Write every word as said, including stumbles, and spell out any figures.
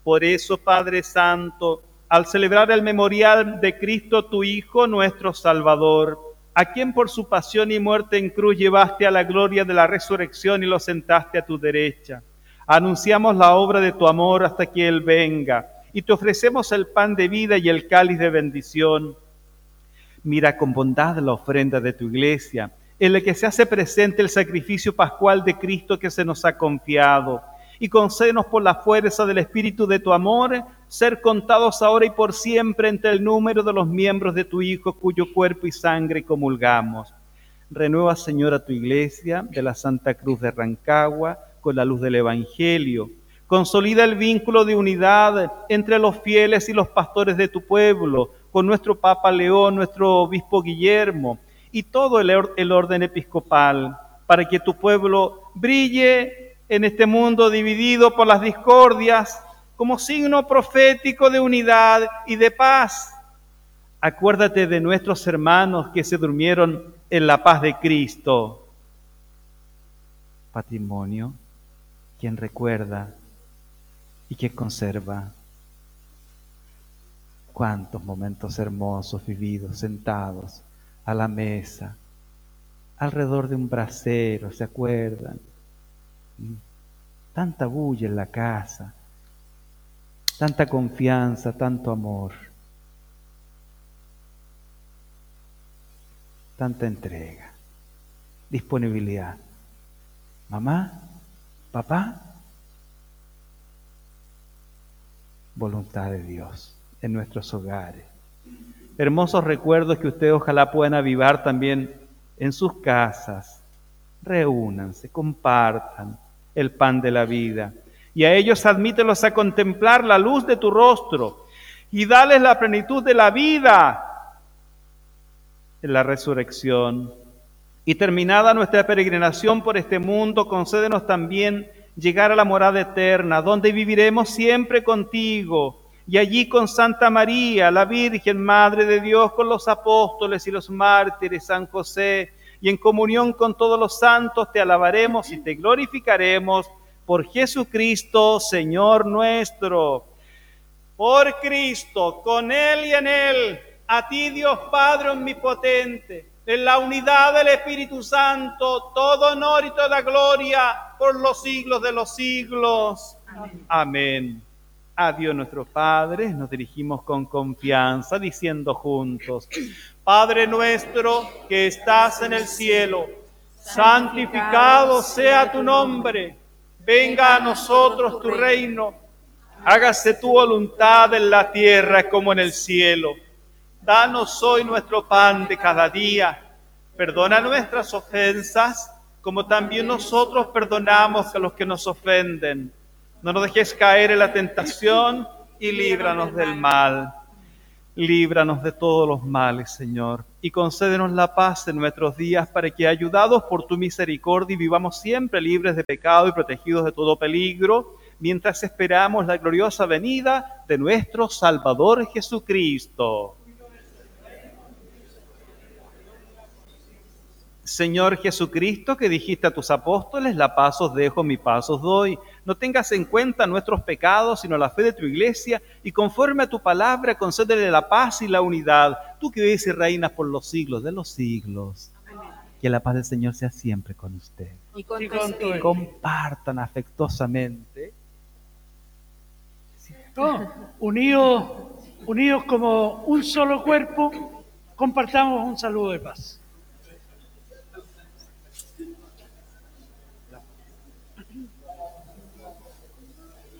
Por eso, Padre Santo, al celebrar el memorial de Cristo, tu Hijo, nuestro Salvador, a quien por su pasión y muerte en cruz llevaste a la gloria de la resurrección y lo sentaste a tu derecha, anunciamos la obra de tu amor hasta que Él venga, y te ofrecemos el pan de vida y el cáliz de bendición. Mira con bondad la ofrenda de tu iglesia, en la que se hace presente el sacrificio pascual de Cristo que se nos ha confiado, y concédenos por la fuerza del Espíritu de tu amor, ser contados ahora y por siempre entre el número de los miembros de tu Hijo, cuyo cuerpo y sangre comulgamos. Renueva, Señor, a tu iglesia de la Santa Cruz de Rancagua con la luz del Evangelio. Consolida el vínculo de unidad entre los fieles y los pastores de tu pueblo, con nuestro Papa León, nuestro Obispo Guillermo y todo el, or- el orden episcopal, para que tu pueblo brille en este mundo dividido por las discordias como signo profético de unidad y de paz. Acuérdate de nuestros hermanos que se durmieron en la paz de Cristo. Patrimonio, quien recuerda y quien conserva. Cuántos momentos hermosos vividos sentados a la mesa, alrededor de un brasero, ¿se acuerdan? Tanta bulla en la casa, tanta confianza, tanto amor, tanta entrega, disponibilidad. Mamá, papá, voluntad de Dios en nuestros hogares. Hermosos recuerdos que ustedes ojalá puedan avivar también en sus casas. Reúnanse, compartan el pan de la vida. Y a ellos admítelos a contemplar la luz de tu rostro y dales la plenitud de la vida en la resurrección. Y terminada nuestra peregrinación por este mundo, concédenos también llegar a la morada eterna, donde viviremos siempre contigo, y allí con Santa María, la Virgen, Madre de Dios, con los apóstoles y los mártires, San José, y en comunión con todos los santos te alabaremos y te glorificaremos por Jesucristo, Señor nuestro. Por Cristo, con Él y en Él, a ti Dios Padre omnipotente, en la unidad del Espíritu Santo, todo honor y toda gloria por los siglos de los siglos. Amén. Amén. A Dios nuestro Padre nos dirigimos con confianza, diciendo juntos: Padre nuestro que estás en el cielo, santificado sea tu nombre. Venga a nosotros tu reino. Hágase tu voluntad en la tierra como en el cielo. Danos hoy nuestro pan de cada día. Perdona nuestras ofensas, como también nosotros perdonamos a los que nos ofenden. No nos dejes caer en la tentación y líbranos del mal. Líbranos de todos los males, Señor, y concédenos la paz en nuestros días, para que, ayudados por tu misericordia, vivamos siempre libres de pecado y protegidos de todo peligro, mientras esperamos la gloriosa venida de nuestro Salvador Jesucristo. Señor Jesucristo, que dijiste a tus apóstoles: la paz os dejo, mi paz os doy. No tengas en cuenta nuestros pecados, sino la fe de tu iglesia, y conforme a tu palabra, concédele la paz y la unidad. Tú que vives y reinas por los siglos de los siglos. Amén. Que la paz del Señor sea siempre con usted. Y con tu espíritu. Compartan afectuosamente. No, unidos, unidos como un solo cuerpo, compartamos un saludo de paz.